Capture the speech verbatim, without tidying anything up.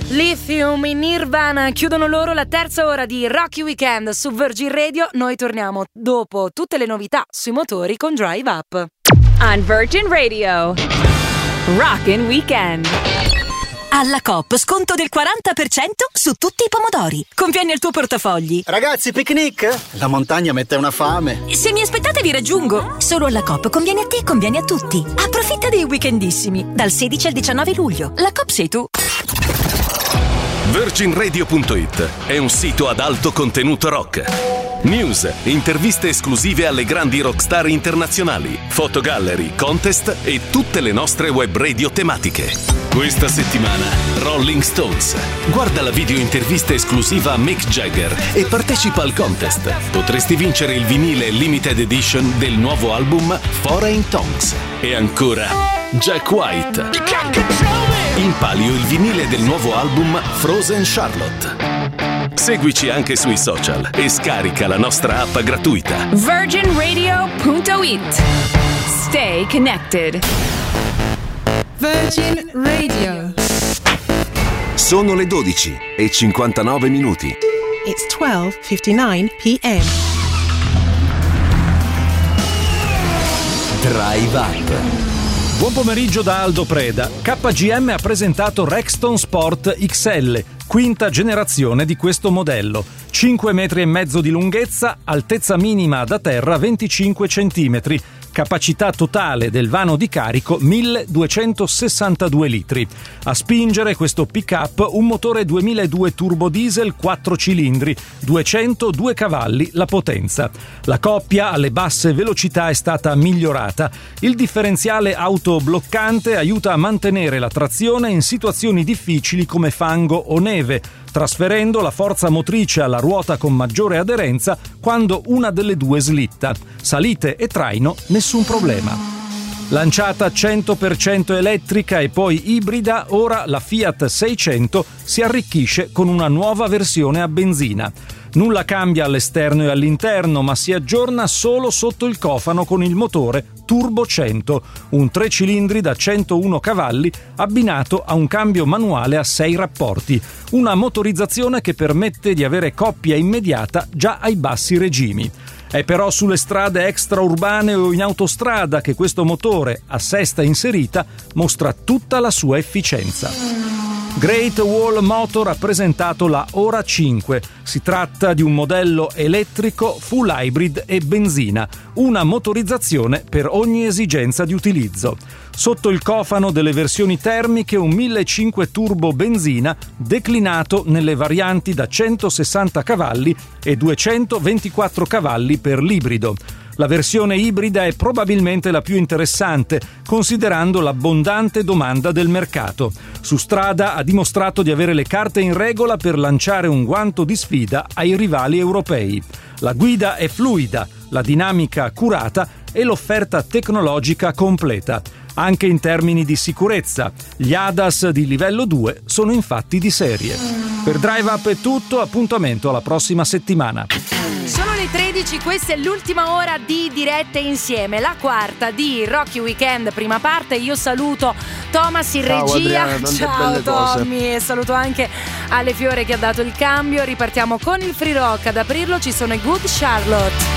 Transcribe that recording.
Lithium in Nirvana chiudono loro la terza ora di Rocky Weekend su Virgin Radio. Noi torniamo dopo tutte le novità sui motori con Drive Up. On Virgin Radio, Rockin' Weekend. Alla Coop sconto del quaranta per cento su tutti i pomodori. Conviene il tuo portafogli. Ragazzi, picnic? La montagna mette una fame. Se mi aspettate vi raggiungo. Solo alla Coop conviene a te e conviene a tutti. Approfitta dei weekendissimi dal sedici al diciannove luglio. La Coop sei tu. Virgin Radio punto it è un sito ad alto contenuto rock. News, interviste esclusive alle grandi rockstar internazionali, fotogallery, contest e tutte le nostre web radio tematiche. Questa settimana Rolling Stones. Guarda la video intervista esclusiva a Mick Jagger e partecipa al contest. Potresti vincere il vinile limited edition del nuovo album Foreign Tongues. E ancora Jack White. In palio il vinile del nuovo album Frozen Charlotte. Seguici anche sui social e scarica la nostra app gratuita. Virgin Radio punto it. Stay connected. Virgin Radio. Sono le dodici e cinquantanove minuti. It's twelve fifty-nine p.m. Drive Up. Buon pomeriggio da Aldo Preda. K G M ha presentato Rexton Sport X L, quinta generazione di questo modello. cinque metri e mezzo di lunghezza, altezza minima da terra venticinque centimetri. Capacità totale del vano di carico milleduecentosessantadue litri. A spingere questo pick-up un motore duemiladue turbo diesel quattro cilindri, duecentodue cavalli la potenza. La coppia alle basse velocità è stata migliorata. Il differenziale autobloccante aiuta a mantenere la trazione in situazioni difficili come fango o neve, trasferendo la forza motrice alla ruota con maggiore aderenza quando una delle due slitta. Salite e traino, nessun problema. Lanciata cento per cento elettrica e poi ibrida, ora la Fiat seicento si arricchisce con una nuova versione a benzina. Nulla cambia all'esterno e all'interno, ma si aggiorna solo sotto il cofano con il motore Turbo cento, un tre cilindri da centouno cavalli abbinato a un cambio manuale a sei rapporti, una motorizzazione che permette di avere coppia immediata già ai bassi regimi. È però sulle strade extraurbane o in autostrada che questo motore, a sesta inserita, mostra tutta la sua efficienza. Great Wall Motor ha presentato la Ora cinque. Si tratta di un modello elettrico, full hybrid e benzina, una motorizzazione per ogni esigenza di utilizzo. Sotto il cofano delle versioni termiche un millecinquecento turbo benzina declinato nelle varianti da centosessanta cavalli e duecentoventiquattro cavalli per l'ibrido. La versione ibrida è probabilmente la più interessante, considerando l'abbondante domanda del mercato. Su strada ha dimostrato di avere le carte in regola per lanciare un guanto di sfida ai rivali europei. La guida è fluida, la dinamica curata e l'offerta tecnologica completa. Anche in termini di sicurezza, gli A D A S di livello due sono infatti di serie. Per Drive Up è tutto, appuntamento alla prossima settimana. Sono le tredici, questa è l'ultima ora di dirette insieme, la quarta di Rocky Weekend, prima parte. Io saluto Thomas in Ciao, regia. Adriana, Ciao Tommy, e saluto anche Ale Fiore che ha dato il cambio. Ripartiamo con il free rock. Ad aprirlo ci sono i Good Charlotte.